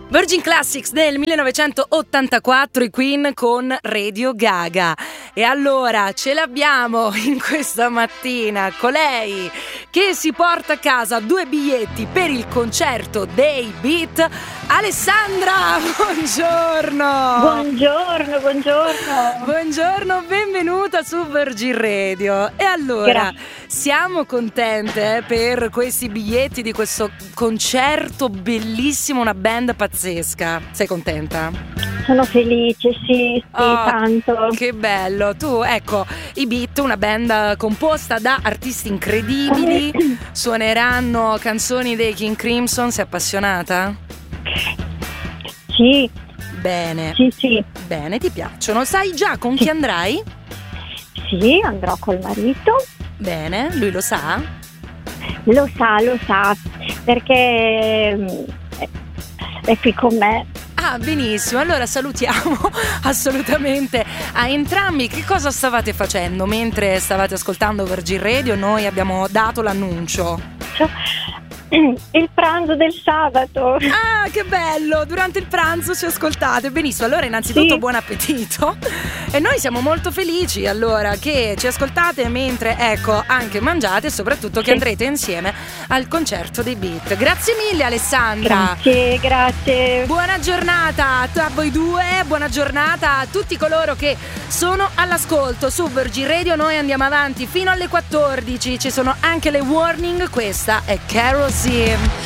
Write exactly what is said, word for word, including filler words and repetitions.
Virgin Classics del millenovecentottantaquattro, i Queen con Radio Gaga. E allora ce l'abbiamo in questa mattina colei che si porta a casa due biglietti per il concerto dei Beat, Alessandra. Buongiorno. Buongiorno, buongiorno. Buongiorno, benvenuta su Virgin Radio. E allora, Grazie. siamo contente per questi biglietti di questo concerto bellissimo, una band pazzesca. Sei contenta? Sono felice, sì, sì, Oh, tanto. che bello. Tu, ecco, i Beat, una band composta da artisti incredibili, suoneranno canzoni dei King Crimson. Sei appassionata? Sì, Bene, sì, sì. bene, ti piacciono? Sai già con chi andrai? Sì, andrò col marito. Bene, lui lo sa? Lo sa, lo sa, perché mm, è- è qui con me. Ah, benissimo, allora salutiamo assolutamente a entrambi. Che cosa stavate facendo mentre stavate ascoltando Virgin Radio? Noi abbiamo dato l'annuncio. Il pranzo del sabato. Ah, che bello! Durante il pranzo ci ascoltate. Benissimo, allora innanzitutto Sì. buon appetito. E noi siamo molto felici allora che ci ascoltate mentre, ecco, anche mangiate e soprattutto che Sì. andrete insieme al concerto dei Beat. Grazie mille Alessandra. Grazie, grazie. Buona giornata a voi due, buona giornata a tutti coloro che sono all'ascolto su Virgin Radio. Noi andiamo avanti fino alle quattordici, ci sono anche le warning, questa è Kerosene.